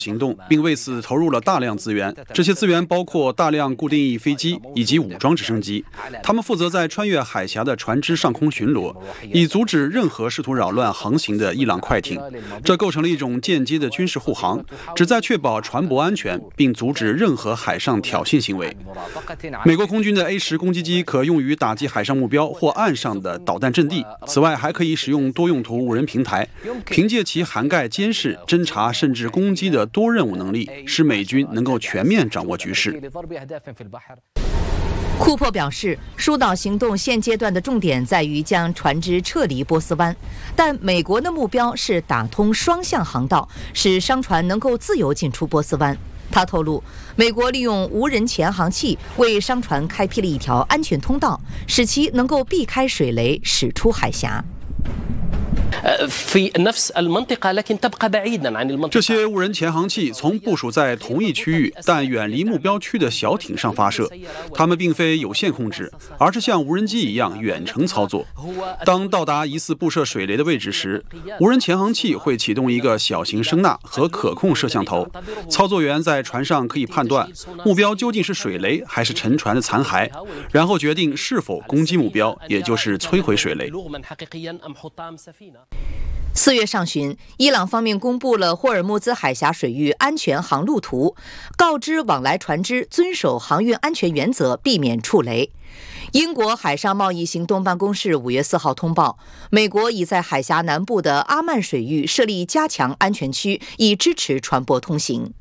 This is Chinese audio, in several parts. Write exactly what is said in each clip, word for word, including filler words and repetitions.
行动，并为此投入了大量资源。这些资源包括大量固定翼飞机以及武装直升机，他们负责在穿越海峡的船只上空巡逻，以阻止任何试图扰乱航行的伊朗快艇。这构成了一种间接的军事护航，旨在确保船舶安全，并阻止任何海上挑衅行为。美国空军的 A 十攻击机可用于打击海上目标或岸上的导弹阵地，此外还可以使用多用途无人平台，凭借其涵盖监视、侦察甚至攻击的多任务能力，使美军能够全面掌握局势。 库珀表示，疏导行动现阶段的重点在于将船只撤离波斯湾，但美国的目标是打通双向航道，使商船能够自由进出波斯湾。他透露，美国利用无人潜航器为商船开辟了一条安全通道，使其能够避开水雷驶出海峡。 这些无人潜航器从部署在同一区域但远离目标区的小艇上发射，它们并非有线控制，而是像无人机一样远程操作。当到达疑似布设水雷的位置时，无人潜航器会启动一个小型声呐和可控摄像头，操作员在船上可以判断目标究竟是水雷还是沉船的残骸，然后决定是否攻击目标，也就是摧毁水雷。 四月上旬，伊朗方面公布了霍尔木兹海峡水域安全航路图，告知往来船只遵守航运安全原则，避免触雷。英国海上贸易行动办公室五月四号通报，美国已在海峡南部的阿曼水域设立加强安全区，以支持船舶通行。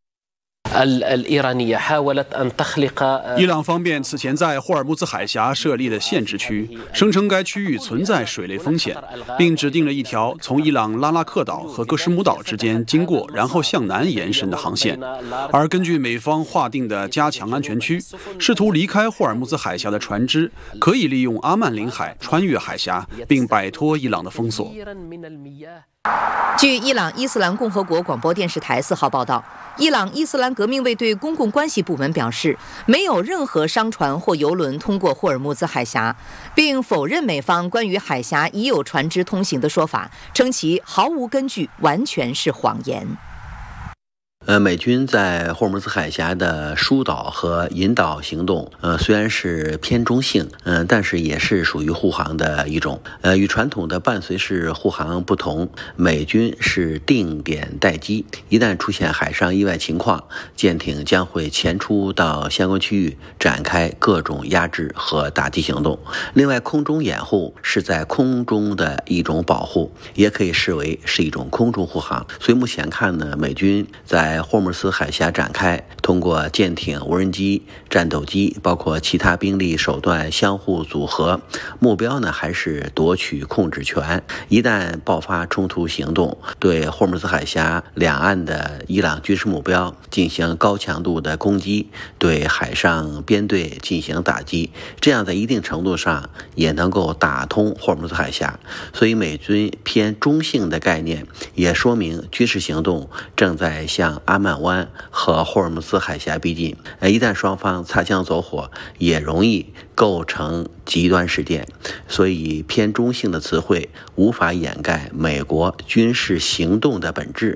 伊朗方面此前在霍尔木兹海峡设立了限制区，声称该区域存在水雷风险，并指定了一条从伊朗拉拉克岛和戈什姆岛之间经过，然后向南延伸的航线。而根据美方划定的加强安全区，试图离开霍尔木兹海峡的船只可以利用阿曼领海穿越海峡，并摆脱伊朗的封锁。 据伊朗伊斯兰共和国广播电视台四号报道，伊朗伊斯兰革命卫队公共关系部门表示，没有任何商船或油轮通过霍尔木兹海峡，并否认美方关于海峡已有船只通行的说法，称其毫无根据，完全是谎言。 呃，美军在霍尔木兹海峡的疏导和引导行动，呃，虽然是偏中性，嗯、呃，但是也是属于护航的一种。呃，与传统的伴随式护航不同，美军是定点待机，一旦出现海上意外情况，舰艇将会前出到相关区域，展开各种压制和打击行动。另外，空中掩护是在空中的一种保护，也可以视为是一种空中护航。所以目前看呢，美军在在霍尔木兹海峡展开，通过舰艇、无人机、战斗机，包括其他兵力手段相互组合，目标呢还是夺取控制权。一旦爆发冲突行动，对霍尔木兹海峡两岸的伊朗军事目标进行高强度的攻击，对海上编队进行打击，这样在一定程度上也能够打通霍尔木兹海峡。所以美军偏中性的概念，也说明军事行动正在向阿曼湾和霍尔木兹海峡逼近，一旦双方擦枪走火，也容易构成极端事件。所以偏中性的词汇无法掩盖美国军事行动的本质。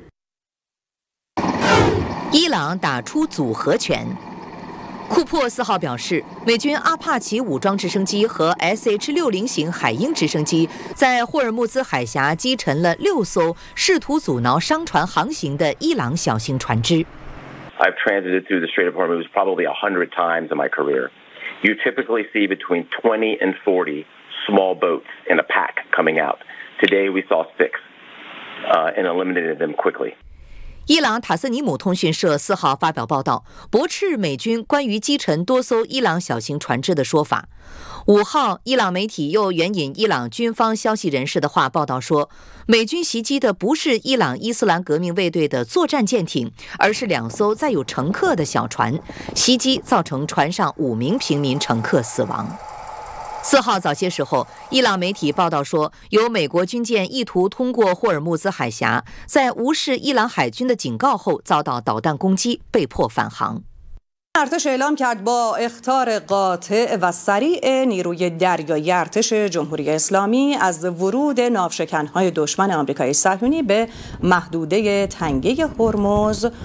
伊朗打出组合拳。库珀四号表示，美军阿帕奇武装直升机和 S H 六十 型海鹰直升机在霍尔木兹海峡击沉了六艘试图阻挠商船航行的伊朗小型船只。 I've transited through the Strait of Hormuz probably a hundred times in my career. You typically see between twenty and forty small boats in a pack coming out. Today we saw six, uh, and eliminated them quickly. 伊朗塔斯尼姆通讯社四号发表报道，驳斥美军关于击沉多艘伊朗小型船只的说法。五号，伊朗媒体又援引伊朗军方消息人士的话报道说，美军袭击的不是伊朗伊斯兰革命卫队的作战舰艇，而是两艘载有乘客的小船，袭击造成船上五名平民乘客死亡。四号早些时候，伊朗媒体报道说，有美国军舰意图通过霍尔木兹海峡，在无视伊朗海军的警告后遭到导弹攻击，被迫返航。 ارتش اعلام کرد با اخطار قاطع و سریع نیروی دریایی ارتش جمهوری اسلامی از ورود ناوشکن‌های دشمن آمریکای صهیونی به محدوده تنگه هرمز